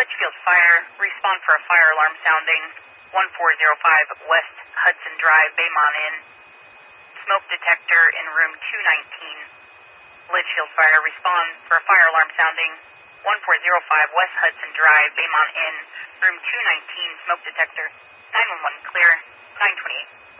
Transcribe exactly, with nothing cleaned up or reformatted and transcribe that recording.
Litchfield Fire, respond for a fire alarm sounding one four zero five West Hudson Drive, Baymont Inn. Smoke detector in room two nineteen. Litchfield Fire, respond for a fire alarm sounding one four zero five West Hudson Drive, Baymont Inn, room two nineteen, smoke detector. nine one one clear, nine twenty-eight.